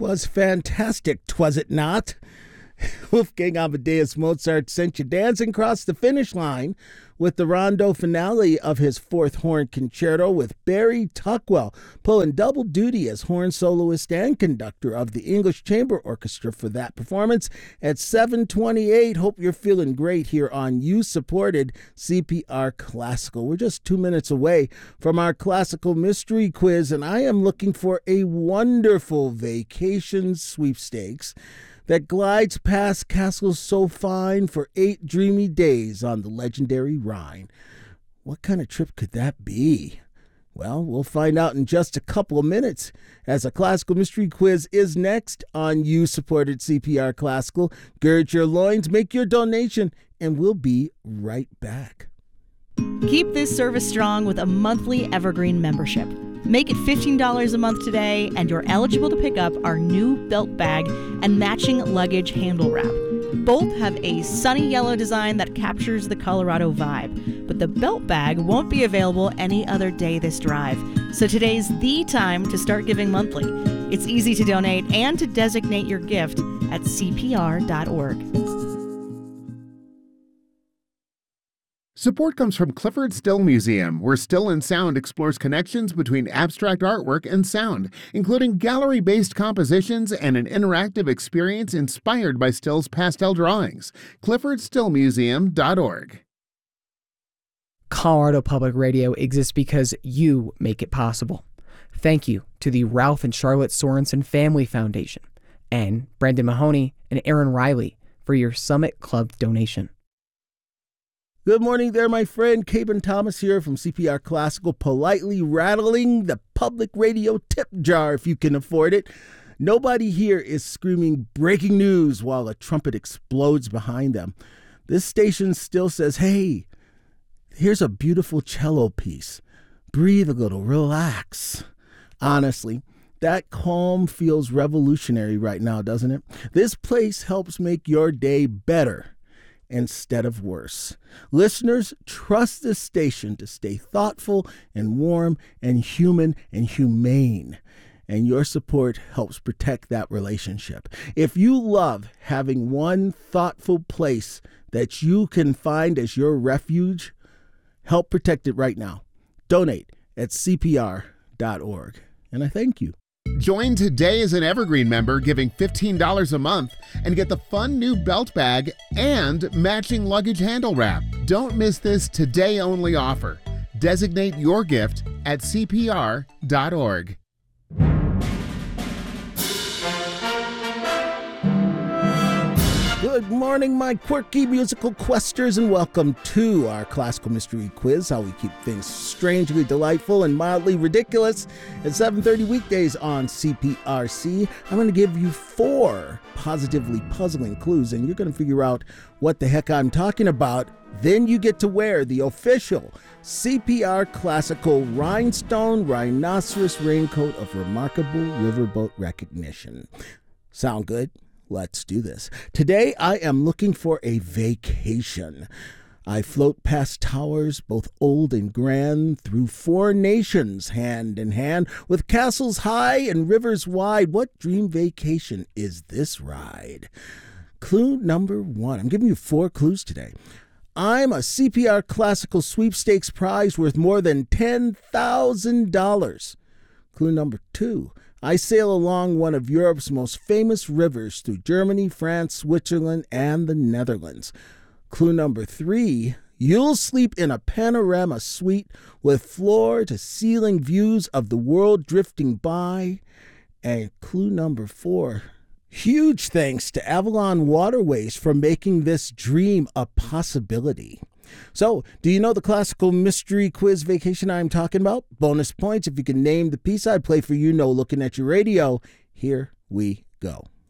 'Twas fantastic, 'twas it not? Wolfgang Amadeus Mozart sent you dancing across the finish line with the rondo finale of his fourth horn concerto, with Barry Tuckwell pulling double duty as horn soloist and conductor of the English Chamber Orchestra for that performance at 7:28. Hope you're feeling great here on You-Supported CPR Classical. We're just 2 minutes away from our classical mystery quiz, and I am looking for a wonderful vacation sweepstakes that glides past castles so fine for 8 dreamy days on the legendary Rhine. What kind of trip could that be? Well, we'll find out in just a couple of minutes, as a classical mystery quiz is next on You-Supported CPR Classical. Gird your loins, make your donation, and we'll be right back. Keep this service strong with a monthly Evergreen membership. Make it $15 a month today, and you're eligible to pick up our new belt bag and matching luggage handle wrap. Both have a sunny yellow design that captures the Colorado vibe, but the belt bag won't be available any other day this drive. So today's the time to start giving monthly. It's easy to donate and to designate your gift at CPR.org. Support comes from Clifford Still Museum, where Still and Sound explores connections between abstract artwork and sound, including gallery-based compositions and an interactive experience inspired by Still's pastel drawings. CliffordStillMuseum.org. Colorado Public Radio exists because you make it possible. Thank you to the Ralph and Charlotte Sorensen Family Foundation and Brendan Mahoney and Aaron Riley for your Summit Club donation. Good morning there, my friend. Caben Thomas here from CPR Classical, politely rattling the public radio tip jar if you can afford it. Nobody here is screaming breaking news while a trumpet explodes behind them. This station still says, hey, here's a beautiful cello piece. Breathe a little, relax. Honestly, that calm feels revolutionary right now, doesn't it? This place helps make your day better instead of worse. Listeners, trust this station to stay thoughtful and warm and human and humane. And your support helps protect that relationship. If you love having one thoughtful place that you can find as your refuge, help protect it right now. Donate at CPR.org. And I thank you. Join today as an Evergreen member, giving $15 a month, and get the fun new belt bag and matching luggage handle wrap. Don't miss this today-only offer. Designate your gift at CPR.org. Good morning, my quirky musical questers, and welcome to our classical mystery quiz, how we keep things strangely delightful and mildly ridiculous at 7:30 weekdays on CPRC. I'm going to give you 4 positively puzzling clues, and you're going to figure out what the heck I'm talking about. Then you get to wear the official CPR Classical Rhinestone Rhinoceros Raincoat of Remarkable Riverboat Recognition. Sound good? Let's do this. Today, I am looking for a vacation. I float past towers, both old and grand, through 4 nations, hand in hand, with castles high and rivers wide. What dream vacation is this ride? Clue number 1. I'm giving you 4 clues today. I'm a CPR Classical Sweepstakes prize worth more than $10,000. Clue number 2. I sail along one of Europe's most famous rivers through Germany, France, Switzerland, and the Netherlands. Clue number 3, you'll sleep in a panorama suite with floor-to-ceiling views of the world drifting by. And clue number 4, huge thanks to Avalon Waterways for making this dream a possibility. So, do you know the classical mystery quiz vacation I'm talking about? Bonus points if you can name the piece I play for you, no looking at your radio. Here we go.